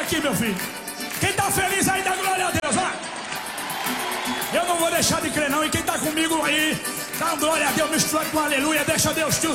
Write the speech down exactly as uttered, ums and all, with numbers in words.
aqui, meu filho. Quem tá feliz aí, dá glória a Deus, vai. Eu não vou deixar de crer não. E quem tá comigo aí, dá glória a Deus, mistura com aleluia. Deixa Deus te usar.